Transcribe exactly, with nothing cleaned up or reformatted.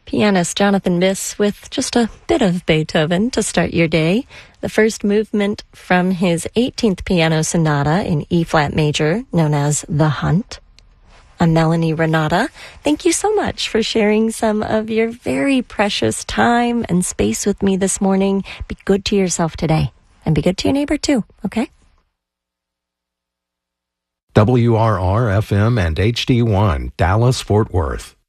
Pianist Jonathan Miss with just a bit of Beethoven to start your day. The first movement from his eighteenth Piano Sonata in E-flat major, known as The Hunt. I'm Melanie Renata. Thank you so much for sharing some of your very precious time and space with me this morning. Be good to yourself today, and be good to your neighbor too, okay? W R R F M and H D one, Dallas, Fort Worth.